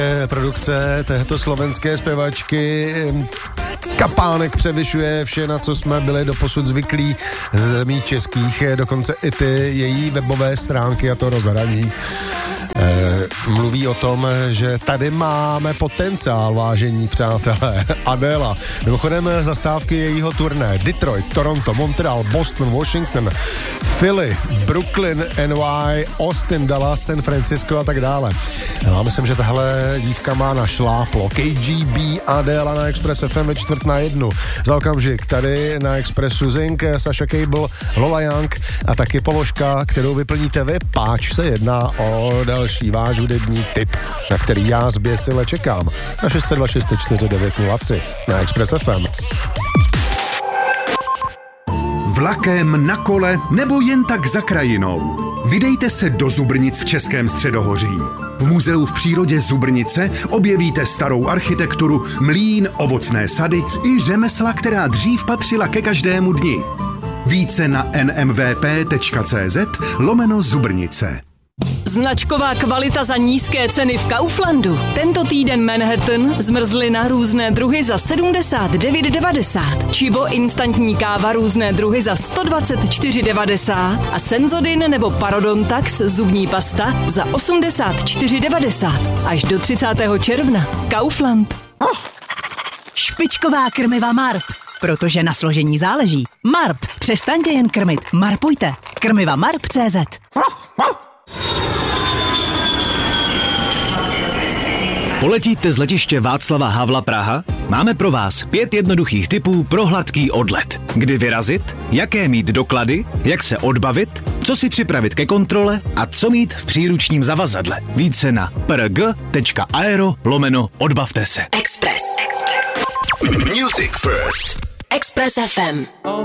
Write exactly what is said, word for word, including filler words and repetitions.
Produkce této slovenské zpěvačky kapánek převyšuje vše, na co jsme byli doposud zvyklí z zemí českých, dokonce i ty její webové stránky a to rozhraní. E, mluví o tom, že tady máme potenciál, vážení přátelé. Adéla. Mimochodem zastávky jejího turné: Detroit, Toronto, Montreal, Boston, Washington, Philly, Brooklyn, N Y, Austin, Dallas, San Francisco a tak dále. Já myslím, že tahle dívka má našláplo. K G B, Adéla na Express F M ve čtvrt na jednu. Za okamžik tady na Expressu Zink, Sasha Cable, Lola Young a taky položka, kterou vyplníte vy, páč se jedná o další váš hudební tip, na který já zběsile čekám. Na šest set dva šest čtyři devět nula tři na Express F M. Vlakem, na kole nebo jen tak za krajinou. Vydejte se do Zubrnic v Českém středohoří. V muzeu v přírodě Zubrnice objevíte starou architekturu, mlýn, ovocné sady i řemesla, která dřív patřila ke každému dni. Více na n m v p tečka c z lomeno Zubrnice. Značková kvalita za nízké ceny v Kauflandu. Tento týden Manhattan, zmrzlina různé druhy za sedmdesát devět devadesát. Chibo instantní káva různé druhy za sto dvacet čtyři devadesát. A Senzodin nebo Parodontax zubní pasta za osmdesát čtyři devadesát. Až do třicátého června. Kaufland. Špičková krmiva Marp. Protože na složení záleží. Marp. Přestaňte jen krmit. Marpujte. Krmiva Marp tečka cé zet. Poletíte z letiště Václava Havla Praha? Máme pro vás pět jednoduchých tipů pro hladký odlet. Kdy vyrazit, jaké mít doklady, jak se odbavit, co si připravit ke kontrole a co mít v příručním zavazadle. Více na prg.aero lomeno odbavte se. Express. Music First. Express F M.